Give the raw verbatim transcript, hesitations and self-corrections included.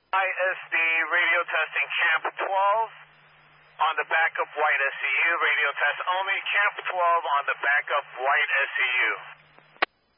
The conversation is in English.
I S D radio testing Camp twelve on the backup white S C U. Radio test only Camp twelve on the backup white S C U.